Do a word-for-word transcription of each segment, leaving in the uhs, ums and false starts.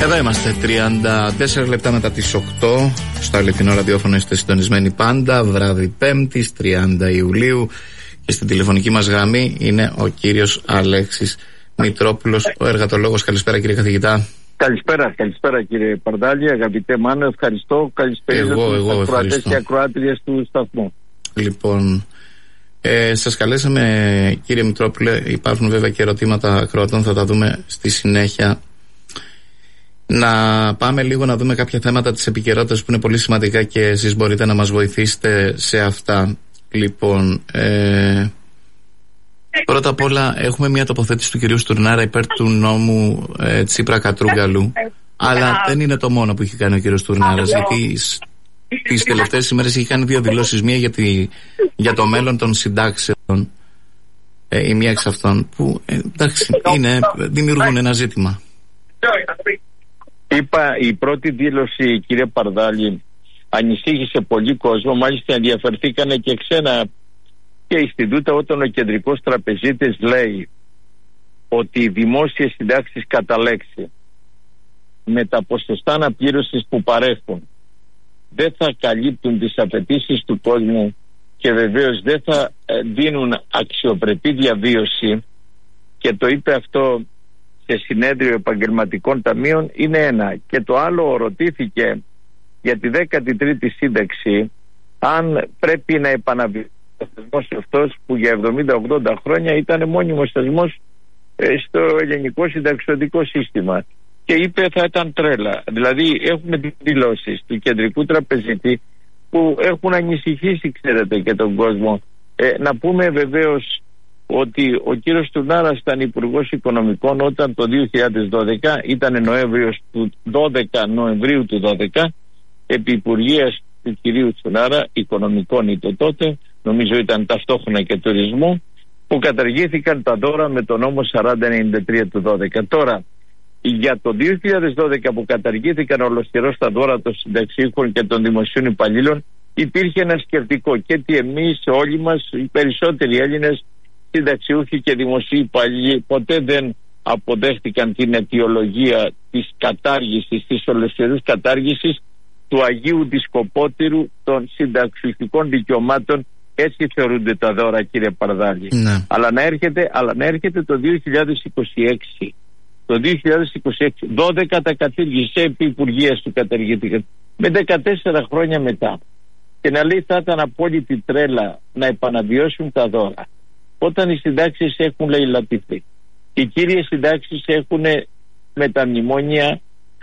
Εδώ είμαστε, τριάντα τέσσερα λεπτά μετά τις οκτώ. Στο αληθινό ραδιόφωνο είστε συντονισμένοι πάντα. Βράδυ Πέμπτης, τριάντα Ιουλίου. Και στην τηλεφωνική μας γραμμή είναι ο κύριος Αλέξης Μητρόπουλος, ο εργατολόγος. Καλησπέρα, κύριε καθηγητά. Καλησπέρα, καλησπέρα κύριε Παρδάλη, αγαπητέ Μάνο, ευχαριστώ. Καλησπέρα στους ακροατές και ακροάτριες του σταθμού. Λοιπόν, ε, σας καλέσαμε κύριε Μητρόπουλε, υπάρχουν βέβαια και ερωτήματα ακροατών, θα τα δούμε στη συνέχεια. Να πάμε λίγο να δούμε κάποια θέματα της επικαιρότητας που είναι πολύ σημαντικά και εσείς μπορείτε να μας βοηθήσετε σε αυτά. Λοιπόν, ε, πρώτα απ' όλα έχουμε μια τοποθέτηση του κυρίου Στουρνάρα υπέρ του νόμου ε, Τσίπρα Κατρούγκαλου, αλλά δεν είναι το μόνο που έχει κάνει ο κύριος Στουρνάρας, γιατί τις τελευταίες ημέρες έχει κάνει δύο δηλώσεις, μία για, τη, για το μέλλον των συντάξεων, ε, η μία εξ αυτών που ε, εντάξει, είναι, δημιουργούν ένα ζήτημα. Είπα, η πρώτη δήλωση, κύριε Παρδάλη, ανησύχησε πολύ κόσμο, μάλιστα ενδιαφερθήκανε και ξένα και Ινστιτούτα, όταν ο κεντρικός τραπεζίτης λέει ότι οι δημόσιες συντάξεις κατά λέξη με τα ποσοστά αναπλήρωσης που παρέχουν δεν θα καλύπτουν τις απαιτήσεις του κόσμου και βεβαίως δεν θα δίνουν αξιοπρεπή διαβίωση, και το είπε αυτό σε συνέδριο επαγγελματικών ταμείων, είναι ένα. Και το άλλο, ρωτήθηκε για τη δέκατη τρίτη σύνταξη αν πρέπει να επαναβιώσει ο θεσμός αυτός που για εβδομήντα ογδόντα χρόνια ήταν μόνιμος θεσμός ε, στο ελληνικό συνταξιωτικό σύστημα, και είπε θα ήταν τρέλα. Δηλαδή έχουμε δηλώσεις του κεντρικού τραπεζίτη που έχουν ανησυχήσει, ξέρετε, και τον κόσμο. ε, να πούμε βεβαίως ότι ο κύριος Στουρνάρας ήταν υπουργός οικονομικών όταν το δύο χιλιάδες δώδεκα, ήταν Νοέμβριος του δώδεκα, Νοεμβρίου του δώδεκα, επί υπουργείας του κυρίου Στουρνάρα, οικονομικών ή το τότε, νομίζω ήταν ταυτόχρονα και τουρισμού, που καταργήθηκαν τα δώρα με τον νόμο σαράντα ενενήντα τρία του δώδεκα. Τώρα, για το δύο χιλιάδες δώδεκα που καταργήθηκαν ολοσχερώς τα δώρα των συνταξίχων και των δημοσίων υπαλλήλων, υπήρχε ένα σκεπτικό, και ότι εμείς όλοι μας, οι περισσότεροι Έλληνες συνταξιούχοι και δημοσίοι υπαλλήλοι, ποτέ δεν αποδέχτηκαν την αιτιολογία της κατάργησης, της ολοσχερούς κατάργησης του Αγίου Δισκοπότηρου των συνταξιούχικών δικαιωμάτων. Έτσι θεωρούνται τα δώρα, κύριε Παρδάλη. Ναι. Αλλά, να έρχεται, αλλά να έρχεται το δύο χιλιάδες είκοσι έξι, το δύο χιλιάδες είκοσι έξι, δώδεκα τα κατήργησε επί υπουργείας του καταργήθηκαν, με δεκατέσσερα χρόνια μετά, και να λέει θα ήταν απόλυτη τρέλα να επαναβιώσουν τα δώρα όταν οι συντάξεις έχουν λαιλατηθεί. Οι κύριες συντάξεις έχουν με τα μνημόνια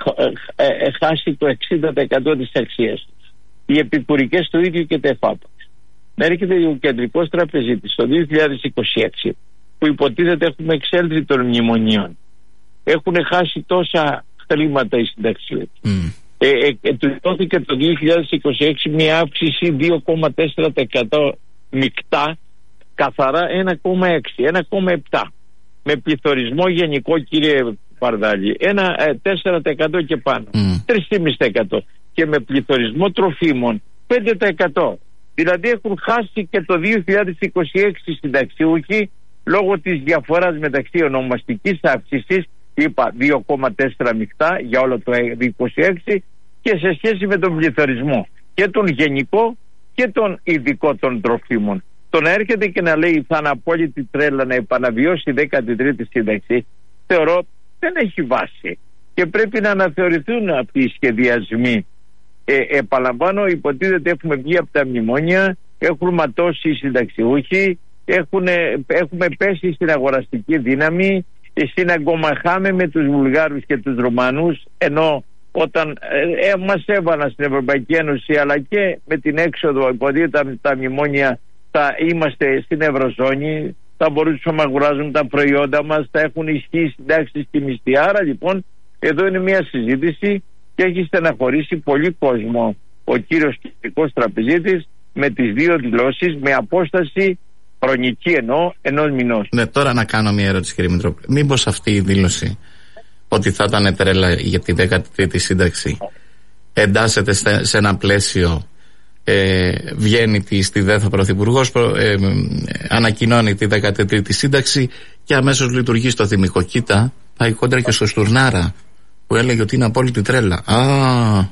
ε, ε, χάσει το εξήντα τοις εκατό της αξίας τους. Οι επικουρικές το ίδιο και τα εφάπαξ. Να έρχεται ο κεντρικός τραπεζίτης το δύο χιλιάδες είκοσι έξι, που υποτίθεται έχουμε εξέλθει των μνημονίων. Έχουν χάσει τόσα χρήματα οι συνταξιούχοι. Mm. Ε, ε, ε, του δόθηκε το δύο χιλιάδες είκοσι έξι μια αύξηση δύο κόμμα τέσσερα τοις εκατό μεικτά, καθαρά ένα κόμμα έξι, ένα κόμμα επτά. Με πληθωρισμό γενικό, κύριε Παρδάλη, ένα ε, τέσσερα τοις εκατό και πάνω, mm. τρία κόμμα πέντε τοις εκατό, και με πληθωρισμό τροφίμων πέντε τοις εκατό. Δηλαδή έχουν χάσει και το δύο χιλιάδες είκοσι έξι συνταξιούχοι λόγω της διαφοράς μεταξύ ονομαστικής αύξησης, είπα δύο κόμμα τέσσερα μεικτά για όλο το είκοσι έξι, και σε σχέση με τον πληθωρισμό και τον γενικό και τον ειδικό των τροφίμων. Το να έρχεται και να λέει θα είναι απόλυτη τρέλα να επαναβιώσει η δέκατη τρίτη σύνταξη, θεωρώ δεν έχει βάση και πρέπει να αναθεωρηθούν αυτοί οι σχεδιασμοί. Ε, επαναλαμβάνω, υποτίθεται έχουμε βγει από τα μνημόνια, έχουν ματώσει οι συνταξιούχοι, έχουν, έχουμε πέσει στην αγοραστική δύναμη, συναγκομαχάμε με τους Βουλγάρους και τους Ρουμανούς, ενώ όταν ε, ε, μας έβαλαν στην Ευρωπαϊκή Ένωση, αλλά και με την έξοδο, υποτίθεται τα, τα μνημόνια θα είμαστε στην Ευρωζώνη, θα μπορούσαμε να αγοράζουμε τα προϊόντα μας, θα έχουν ισχύει συντάξεις και μισθοί. Άρα λοιπόν εδώ είναι μια συζήτηση και έχει στεναχωρήσει πολύ κόσμο ο κύριος κεντρικός τραπεζίτης με τις δύο δηλώσεις, με απόσταση χρονική εννοώ ενός μηνός. Ναι, τώρα να κάνω μια ερώτηση, κύριε Μητρόπουλε. Μήπως αυτή η δήλωση ότι θα ήταν τρέλα για τη δέκατη τρίτη σύνταξη εντάσσεται σε ένα πλαίσιο, ε, βγαίνει τη, στη ΔΕΘΑ Πρωθυπουργός, ε, ε, ανακοινώνει τη δέκατη τρίτη σύνταξη και αμέσως λειτουργεί στο θυμικό. Κοίτα, πάει κόντρα και στο Στουρνάρα, που έλεγε ότι είναι απόλυτη τρέλα. Α.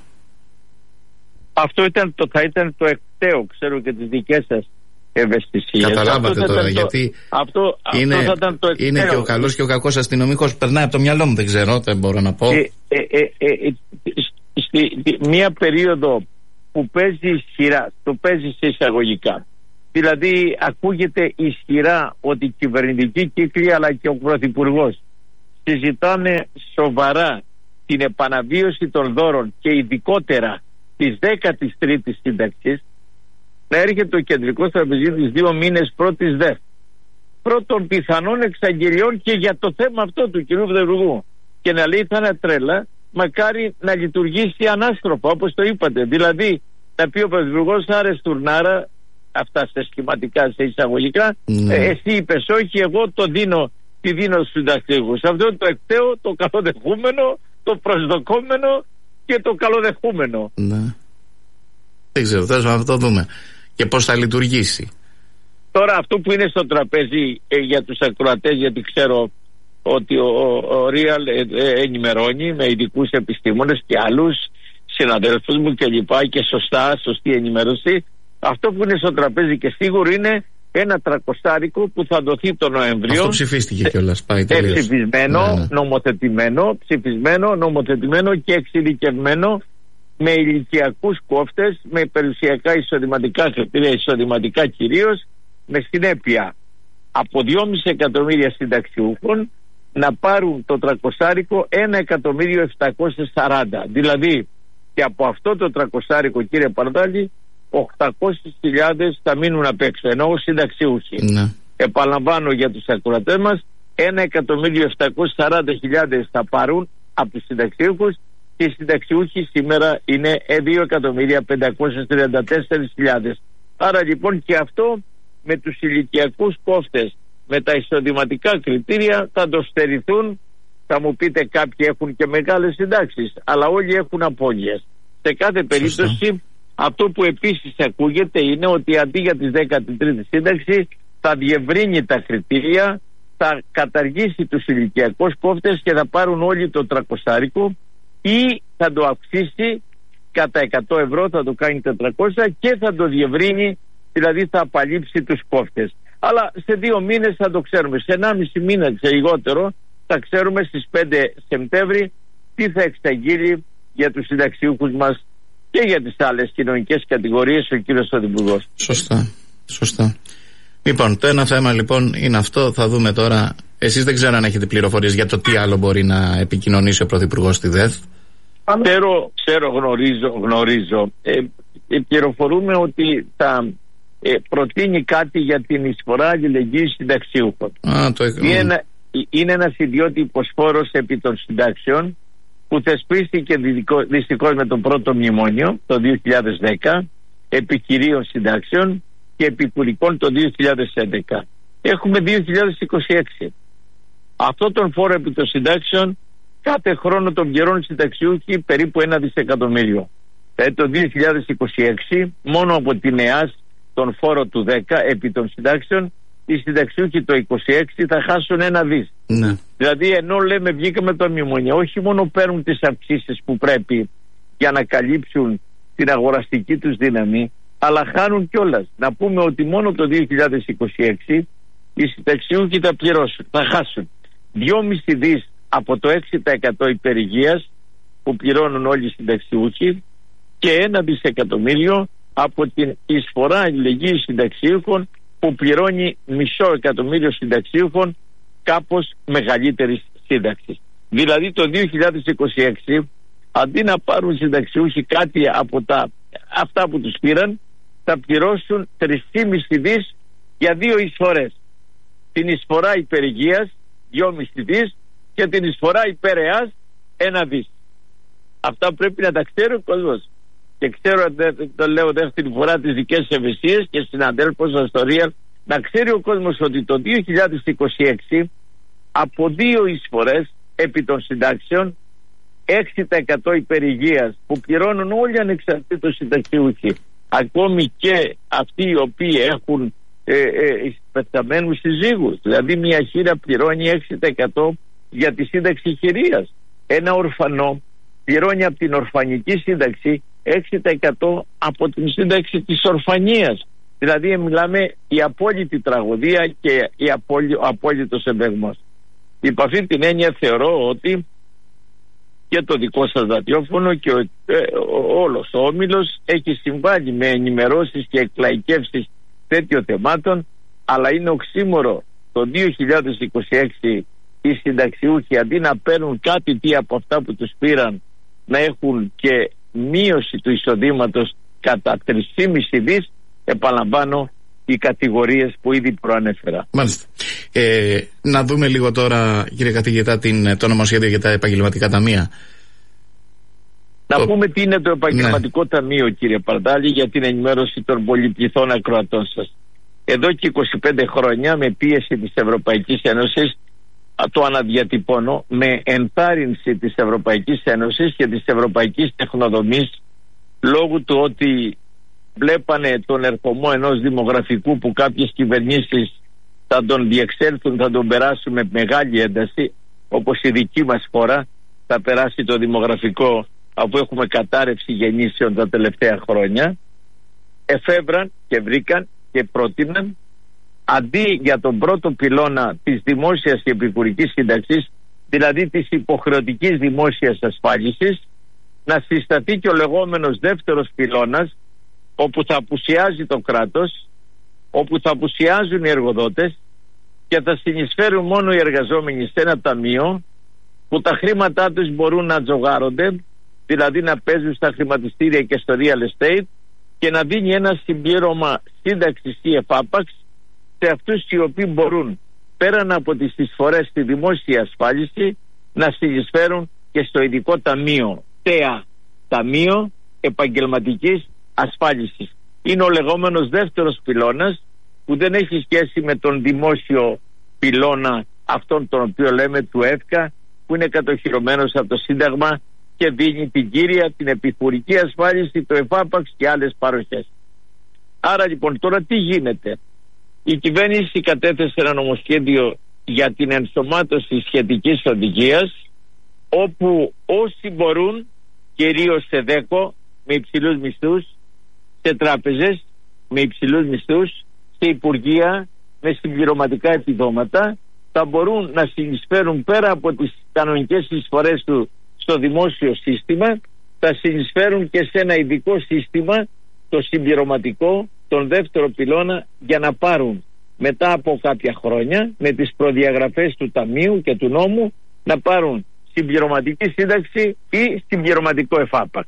Αυτό ήταν το, θα ήταν το εκταίο, ξέρω, και τις δικές σας ευαισθησίες. Καταλάβατε τώρα, το, γιατί αυτό, είναι, αυτό θα ήταν το εκταίο. Είναι και ο καλός και ο κακός αστυνομικός, περνάει από το μυαλό μου, δεν ξέρω, δεν μπορώ να πω. Ε, ε, ε, ε, ε, στη, μία περίοδο που παίζει ισχυρά, το παίζει σε εισαγωγικά. Δηλαδή ακούγεται ισχυρά ότι η κυβερνητική κύκλη αλλά και ο Πρωθυπουργός συζητάνε σοβαρά την επαναβίωση των δώρων και ειδικότερα της δέκατης τρίτης σύνταξης, να έρχεται ο κεντρικός τραπεζίτης δύο μήνες πρώτης ΔΕΦ, πρώτων πιθανών εξαγγελιών και για το θέμα αυτό του κ. Πρωθυπουργού, και να λέει θα είναι τρέλα, μακάρι να λειτουργήσει ανάστροφα όπως το είπατε. Δηλαδή να πει ο Πρωθυπουργός άρε στουρνάρα, αυτά σε σχηματικά, σε εισαγωγικά, ναι. ε, εσύ είπες όχι, εγώ το δίνω, τη δίνω στους συνταξιούχους. Αυτό είναι το εκταίο, το καλοδεχούμενο, το προσδοκόμενο και το καλοδεχούμενο. Ναι. Δεν ξέρω, θέλω να το δούμε και πώς θα λειτουργήσει. Τώρα αυτό που είναι στο τραπέζι ε, για τους ακροατές, γιατί ξέρω ότι ο, ο Real ε, ε, ενημερώνει με ειδικούς επιστήμονες και άλλους συναδέλφους μου και λοιπά, και σωστά, σωστή ενημέρωση. Αυτό που είναι στο τραπέζι και σίγουρο είναι ένα τρακοστάρικο που θα δοθεί το Νοέμβριο. Αυτό ψηφίστηκε κιόλας, πάει τελείως. Ψηφισμένο, ναι, ναι. νομοθετημένο, ψηφισμένο, νομοθετημένο και εξειδικευμένο με ηλικιακούς κόφτες, με περιουσιακά εισοδηματικά κριτήρια, εισοδηματικά κυρίως, με συνέπεια από δυόμισι εκατομμύρια συνταξιούχων να πάρουν το τρακοσάρικο ένα εκατομμύριο επτακόσια σαράντα. Δηλαδή και από αυτό το τρακοσάρικο, κύριε Παρδάλη, οκτακόσιες χιλιάδες θα μείνουν απ' έξω, ενώ συνταξιούχοι. Ναι. Επαναλαμβάνω για τους ακροατές μας, ένα εκατομμύριο επτακόσιες σαράντα χιλιάδες θα πάρουν από τους συνταξιούχους και οι συνταξιούχοι σήμερα είναι δύο εκατομμύρια πεντακόσιες τριάντα τέσσερις χιλιάδες. Άρα λοιπόν και αυτό με τους ηλικιακούς κόφτες, με τα εισοδηματικά κριτήρια θα το στερηθούν. Θα μου πείτε κάποιοι έχουν και μεγάλες συντάξεις, αλλά όλοι έχουν απώλειες. Σε κάθε περίπτωση Σωστά. Αυτό που επίσης ακούγεται είναι ότι αντί για τη δέκατη τρίτη σύνταξη θα διευρύνει τα κριτήρια, θα καταργήσει τους ηλικιακούς κόφτες και θα πάρουν όλοι το τρακοσάρικο ή θα το αυξήσει κατά εκατό ευρώ, θα το κάνει τετρακόσια και θα το διευρύνει, δηλαδή θα απαλείψει τους κόφτες. Αλλά σε δύο μήνες θα το ξέρουμε, σε ενάμιση μήνα και λιγότερο θα ξέρουμε στις πέντε Σεπτέμβρη τι θα εξαγγείλει για τους συνταξιούχους μας και για τις άλλες κοινωνικές κατηγορίες ο κύριος Πρωθυπουργός. Σωστά, σωστά. Λοιπόν, το ένα θέμα λοιπόν είναι αυτό, θα δούμε τώρα. Εσείς δεν ξέρω αν έχετε πληροφορίες για το τι άλλο μπορεί να επικοινωνήσει ο Πρωθυπουργός στη ΔΕΘ. Ξέρω, ξέρω, γνωρίζω, γνωρίζω. Ε, ε, πληροφορούμε ότι θα ε, προτείνει κάτι για την εισφορά αλληλεγγύης συνταξιούχων. Α, το... είναι, ένα, είναι ένας ιδιότυπος φόρος επί των συντάξεων που θεσπίστηκε δυστυχώς με τον πρώτο μνημόνιο το δύο χιλιάδες δέκα, επί κυρίων συντάξεων και επικουρικών το δύο χιλιάδες έντεκα. Έχουμε δύο χιλιάδες είκοσι έξι. Αυτό τον φόρο επί των συντάξεων κάθε χρόνο τον πληρώνουν συνταξιούχοι περίπου ένα δισεκατομμύριο. Δηλαδή το δύο χιλιάδες είκοσι έξι μόνο από την ΕΑΣ τον φόρο του δέκα επί των συντάξεων, οι συνταξιούχοι το είκοσι έξι θα χάσουν ένα δις. Ναι. Δηλαδή ενώ λέμε βγήκαμε το μνημόνιο, όχι μόνο παίρνουν τις αυξήσεις που πρέπει για να καλύψουν την αγοραστική τους δύναμη, αλλά χάνουν κιόλας. Να πούμε ότι μόνο το δύο χιλιάδες είκοσι έξι οι συνταξιούχοι θα πληρώσουν, θα χάσουν δυόμισι δις από το έξι τοις εκατό υπερηγείας που πληρώνουν όλοι οι συνταξιούχοι και ένα δισεκατομμύριο από την εισφορά αλληλεγγύης συνταξιούχων που πληρώνει μισό εκατομμύριο συνταξιούχων κάπως μεγαλύτερης σύνταξης. Δηλαδή το δύο χιλιάδες είκοσι έξι αντί να πάρουν συνταξιούχοι κάτι από τα, αυτά που τους πήραν, θα πληρώσουν τρία κόμμα πέντε δις για δύο εισφορές. Την εισφορά υπερηγείας δυόμισι δις και την εισφορά υπερεάς ένα δις. Αυτά πρέπει να τα ξέρει ο κόσμος. Και ξέρω, το λέω δεύτερη φορά, τις δικές ευαισθησίες και συναντέλφους σας στο Real, να ξέρει ο κόσμος ότι το δύο χιλιάδες είκοσι έξι από δύο εισφορές επί των συντάξεων έξι τοις εκατό υπερηγείας που πληρώνουν όλοι ανεξαρτήτως συνταξιούχοι, ακόμη και αυτοί οι οποίοι έχουν ε, ε, πεθαμένους συζύγους, δηλαδή μια χείρα πληρώνει έξι τοις εκατό για τη σύνταξη χειρίας, ένα ορφανό πληρώνει από την ορφανική σύνταξη έξι τοις εκατό από την σύνταξη της ορφανίας. Δηλαδή μιλάμε η απόλυτη τραγωδία και η απόλυ, ο απόλυτος εμπεγμός. Υπ' αυτή την έννοια θεωρώ ότι και το δικό σας ραδιόφωνο και ο, ε, ο, όλος ο Όμιλος έχει συμβάλει με ενημερώσεις και εκλαϊκεύσεις τέτοιων θεμάτων, αλλά είναι οξύμορο το δύο χιλιάδες είκοσι έξι οι συνταξιούχοι αντί να παίρνουν κάτι τι από αυτά που τους πήραν να έχουν και μείωση του εισοδήματος κατά τρία κόμμα πέντε δις, επαναλαμβάνω, οι κατηγορίες που ήδη προανέφερα. Μάλιστα. Ε, να δούμε λίγο τώρα, κύριε καθηγητά, την, το νομοσχέδιο για τα επαγγελματικά ταμεία. Να το... πούμε τι είναι το επαγγελματικό ναι. ταμείο, κύριε Παρδάλη, για την ενημέρωση των πολυπληθών ακροατών σας. Εδώ και είκοσι πέντε χρόνια, με πίεση της Ευρωπαϊκής Ένωσης, το αναδιατυπώνω, με ενθάρρυνση της Ευρωπαϊκής Ένωσης και της Ευρωπαϊκής Τεχνοδομής, λόγω του ότι βλέπανε τον ερχομό ενός δημογραφικού που κάποιες κυβερνήσεις θα τον διεξέλθουν, θα τον περάσουν με μεγάλη ένταση, όπως η δική μας χώρα θα περάσει το δημογραφικό, αφού έχουμε κατάρρευση γεννήσεων τα τελευταία χρόνια. Εφεύραν και βρήκαν και πρότειναν, αντί για τον πρώτο πυλώνα της δημόσιας και επικουρικής σύνταξης, δηλαδή της υποχρεωτικής δημόσιας ασφάλισης, να συσταθεί και ο λεγόμενος δεύτερος πυλώνας, όπου θα απουσιάζει το κράτος, όπου θα απουσιάζουν οι εργοδότες και θα συνεισφέρουν μόνο οι εργαζόμενοι σε ένα ταμείο που τα χρήματά τους μπορούν να τζογάρονται, δηλαδή να παίζουν στα χρηματιστήρια και στο real estate, και να δίνει ένα συμπλήρωμα σύνταξης ή εφάπαξ σε αυτούς οι οποίοι μπορούν πέραν από τις εισφορές στη δημόσια ασφάλιση να συνεισφέρουν και στο ειδικό ταμείο ΤΕΑ, Ταμείο Επαγγελματικής Ασφάλισης. Είναι ο λεγόμενος δεύτερος πυλώνας, που δεν έχει σχέση με τον δημόσιο πυλώνα, αυτόν τον οποίο λέμε του ΕΦΚΑ, που είναι κατοχυρωμένος από το Σύνταγμα και δίνει την κύρια, την επικουρική ασφάλιση, το εφάπαξ και άλλες παροχές. Άρα λοιπόν τώρα τι γίνεται? Η κυβέρνηση κατέθεσε ένα νομοσχέδιο για την ενσωμάτωση σχετικής οδηγίας, όπου όσοι μπορούν, κυρίως σε ΔΕΚΟ με υψηλούς μισθούς, σε τράπεζες με υψηλούς μισθούς, σε υπουργεία με συμπληρωματικά επιδόματα, θα μπορούν να συνεισφέρουν πέρα από τις κανονικές εισφορές του στο δημόσιο σύστημα, θα συνεισφέρουν και σε ένα ειδικό σύστημα, το συμπληρωματικό, τον δεύτερο πυλώνα, για να πάρουν μετά από κάποια χρόνια, με τις προδιαγραφές του Ταμείου και του νόμου, να πάρουν συμπληρωματική σύνταξη ή συμπληρωματικό εφάπαξ.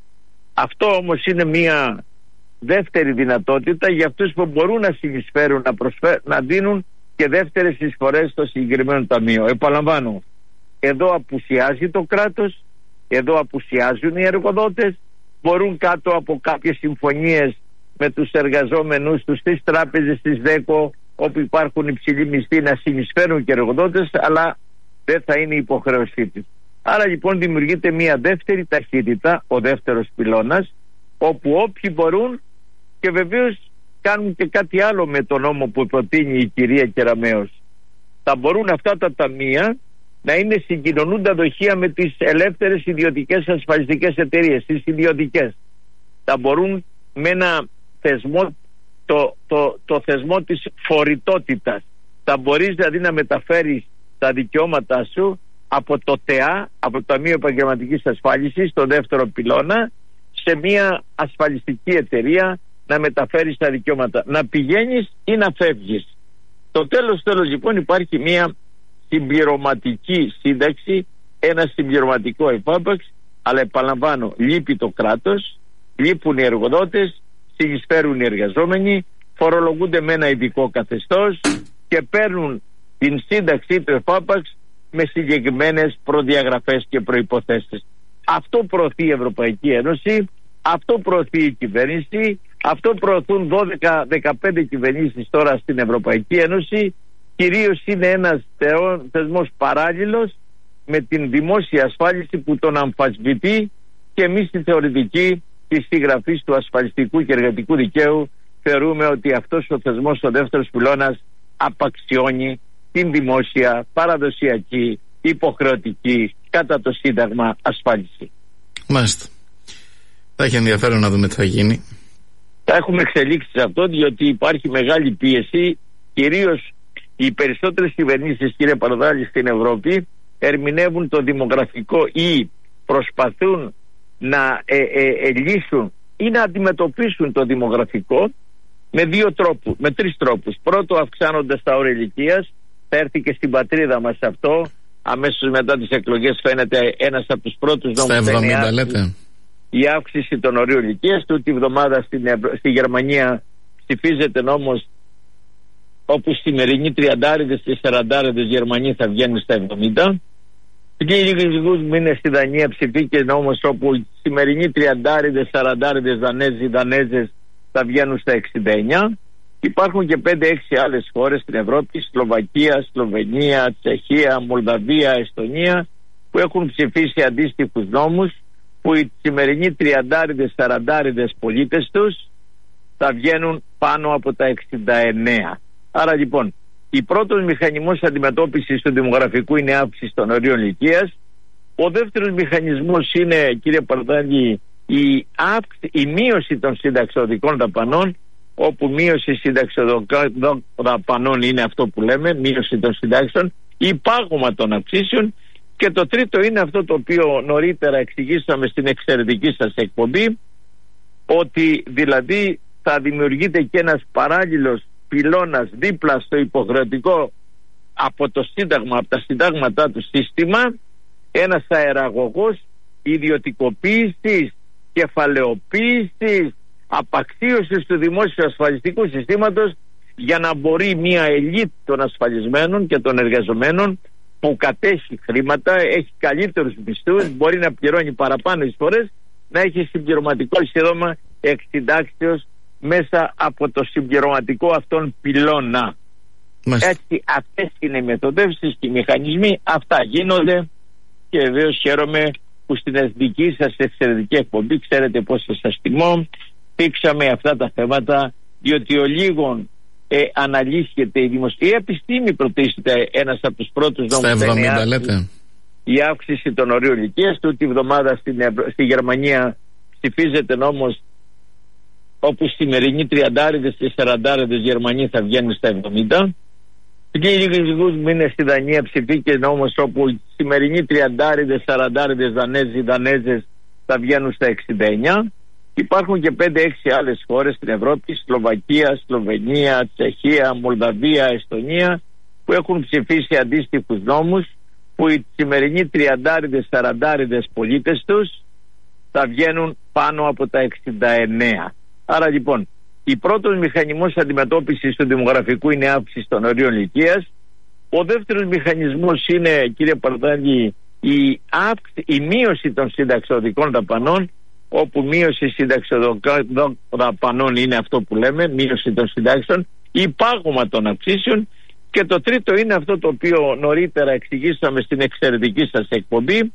Αυτό όμως είναι μια δεύτερη δυνατότητα για αυτούς που μπορούν να συνεισφέρουν, να, προσφέρουν, να δίνουν και δεύτερες εισφορές στο συγκεκριμένο ταμείο. Επαναλαμβάνω, εδώ απουσιάζει το κράτος, εδώ απουσιάζουν οι εργοδότες, μπορούν κάτω από κάποιες συμφωνίες με τους εργαζόμενους τους στις τράπεζες, στις ΔΕΚΟ, όπου υπάρχουν υψηλοί μισθοί, να συνεισφέρουν και εργοδότες, αλλά δεν θα είναι υποχρέωσή τους. Άρα λοιπόν δημιουργείται μια δεύτερη ταχύτητα, ο δεύτερος πυλώνας, όπου όποιοι μπορούν, και βεβαίως κάνουν και κάτι άλλο με τον νόμο που προτείνει η κυρία Κεραμέως. Θα μπορούν αυτά τα ταμεία να είναι συγκοινωνούντα δοχεία με τις ελεύθερες ιδιωτικές ασφαλιστικές εταιρείες, τις ιδιωτικές. Θα μπορούν με ένα θεσμό, το, το, το θεσμό της φορητότητας. Θα μπορείς δηλαδή να μεταφέρεις τα δικαιώματά σου από το ΤΕΑ, από το Ταμείο Επαγγελματικής Ασφάλισης, το δεύτερο πυλώνα, σε μια ασφαλιστική εταιρεία, να μεταφέρεις τα δικαιώματα, να πηγαίνεις ή να φεύγεις. Το τέλος τέλος λοιπόν υπάρχει μια συμπληρωματική σύνταξη, ένα συμπληρωματικό εφάπαξ, αλλά επαναλαμβάνω, λείπει το κράτος, λείπουν οι εργοδότες, συνεισφέρουν οι εργαζόμενοι, φορολογούνται με ένα ειδικό καθεστώς και παίρνουν την σύνταξη του εφάπαξ με συγκεκριμένες προδιαγραφές και προϋποθέσεις. Αυτό προωθεί η Ευρωπαϊκή Ένωση, αυτό προωθεί η κυβέρνηση, αυτό προωθούν δώδεκα δεκαπέντε κυβερνήσεις τώρα στην Ευρωπαϊκή Ένωση. Κυρίως είναι ένας θεσμός παράλληλος με την δημόσια ασφάλιση που τον αμφισβητεί, και εμείς στη θεωρητική της συγγραφής του ασφαλιστικού και εργατικού δικαίου θεωρούμε ότι αυτός ο θεσμός, ο δεύτερος πυλώνας, απαξιώνει την δημόσια, παραδοσιακή, υποχρεωτική κατά το Σύνταγμα ασφάλιση. Μάλιστα. Θα έχει ενδιαφέρον να δούμε τι θα γίνει. Θα έχουμε εξελίξει σε αυτό, διότι υπάρχει μεγάλη πίεση. Κυρίως οι περισσότερες κυβερνήσεις, κύριε Παρδάλη, στην Ευρώπη ερμηνεύουν το δημογραφικό ή προσπαθούν να ε, ε, ε, λύσουν ή να αντιμετωπίσουν το δημογραφικό με δύο τρόπους, με τρεις τρόπους. Πρώτο, αυξάνοντας τα όρια ηλικίας. Θα έρθει και στην πατρίδα μας αυτό. Αμέσως μετά τις εκλογές φαίνεται ένας από τους πρώτους νόμους. Στα εβδομήντα λέτε. Η αύξηση των ορίων ηλικίας. Τούτη εβδομάδα στην, στη Γερμανία ψηφίζεται νόμος όπου οι σημερινοί τριαντάριδες και σαραντάριδες Γερμανοί θα βγαίνουν στα εβδομήντα. Και λίγους μήνες στη Δανία ψηφίκε νόμος όπου οι σημερινοί τριαντάριδες, σαραντάριδες Δανέζοι, Δανέζες θα βγαίνουν στα εξήντα εννιά. Υπάρχουν και πέντε έξι άλλες χώρες στην Ευρώπη, Σλοβακία, Σλοβενία, Τσεχία, Μολδαβία, Εστονία, που έχουν ψηφίσει αντίστοιχους νόμους που οι σημερινοί τριαντάριδες, σαραντάριδες πολίτες τους θα βγαίνουν πάνω από τα εξήντα εννέα. Άρα λοιπόν, η πρώτος μηχανισμός αντιμετώπισης του δημογραφικού είναι αύξηση των ορίων ηλικίας. Ο δεύτερος μηχανισμός είναι, κύριε Παρδάλη, η, αύξη, η μείωση των συνταξιοδοτικών δαπανών, όπου μείωση συνταξιοδοτικών δαπανών είναι αυτό που λέμε, μείωση των συντάξεων ή πάγωμα των αυξήσεων. Και το τρίτο είναι αυτό το οποίο νωρίτερα εξηγήσαμε στην εξαιρετική σας εκπομπή, ότι δηλαδή θα δημιουργείται και ένας παράλληλος πυλώνας δίπλα στο υποχρεωτικό από το Σύνταγμα, από τα συντάγματά του σύστημα, ένας αεραγωγός ιδιωτικοποίησης, κεφαλαιοποίησης, απαξίωσης του δημόσιου ασφαλιστικού συστήματος, για να μπορεί μια ελίτ των ασφαλισμένων και των εργαζομένων που κατέχει χρήματα, έχει καλύτερους μισθούς, μπορεί να πληρώνει παραπάνω εισφορές, να έχει συμπληρωματικό εισόδημα εξυντάξεως μέσα από το συμπληρωματικό αυτόν πυλώνα. Μάλιστα. Έτσι, αυτές είναι οι μεθοδεύσεις και οι μηχανισμοί, αυτά γίνονται, και βεβαίως χαίρομαι που στην δική σας εξαιρετική εκπομπή, ξέρετε πόσο σας τιμώ, πήξαμε αυτά τα θέματα, διότι ο λίγων ε, αναλύσεται η δημοσία. Η επιστήμη προτίθεται ένας από τους πρώτους νόμους. Στα εβδομήντα λέτε. Η αύξηση των ορίων ηλικίας. Τούτη εβδομάδα στην, στη Γερμανία ψηφίζεται νόμος όπου οι σημερινοί τριαντάριδες και σαραντάριδες Γερμανοί θα βγαίνουν στα εβδομήντα. Και λίγους μήνες στη Δανία ψηφίκε νόμος όπου οι σημερινοί τριαντάριδες, σαραντάριδες Δανέζοι, Δανέζες θα βγαίνουν στα εξήντα εννιά. Υπάρχουν και πέντε έξι άλλες χώρες στην Ευρώπη, Σλοβακία, Σλοβενία, Τσεχία, Μολδαβία, Εστονία, που έχουν ψηφίσει αντίστοιχους νόμους που οι σημερινοί τριαντάριδες, σαραντάριδες πολίτες τους θα βγαίνουν πάνω από τα εξήντα εννέα. Άρα λοιπόν, η πρώτος μηχανισμός αντιμετώπισης του δημογραφικού είναι αύξηση των ορίων ηλικίας. Ο δεύτερος μηχανισμός είναι, κύριε Παρδάλη, η, αύξη, η μείωση των συνταξιοδοτικών δαπανών, όπου μείωση συνταξιοδοτικών δαπανών είναι αυτό που λέμε, μείωση των συντάξεων ή πάγωμα των αυξήσεων. Και το τρίτο είναι αυτό το οποίο νωρίτερα εξηγήσαμε στην εξαιρετική σας εκπομπή,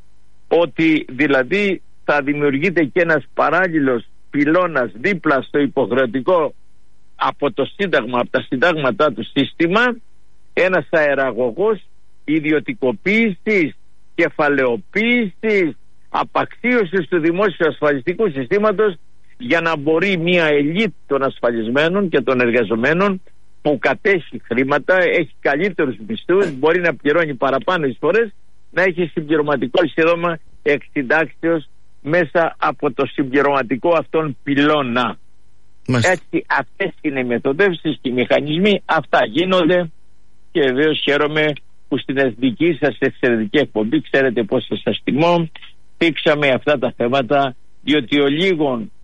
ότι δηλαδή θα δημιουργείται και ένας παράλληλος πυλώνας δίπλα στο υποχρεωτικό από το Σύνταγμα, από τα συντάγματά του σύστημα, ένας αεραγωγός ιδιωτικοποίησης, κεφαλαιοποίησης, απαξίωσης του δημόσιου ασφαλιστικού συστήματος, για να μπορεί μια ελίτ των ασφαλισμένων και των εργαζομένων που κατέχει χρήματα, έχει καλύτερους μισθούς, μπορεί να πληρώνει παραπάνω εισφορές, να έχει συμπληρωματικό εισόδημα εξυντάξεως μέσα από το συμπληρωματικό αυτόν πυλώνα. Μάλιστα. Έτσι, αυτές είναι οι μεθοδεύσεις και οι μηχανισμοί, αυτά γίνονται, και βεβαίως χαίρομαι που στην δική σας εξαιρετική εκπομπή, ξέρετε πόσο σας τιμώ, πήξαμε αυτά τα θέματα, διότι ο λίγων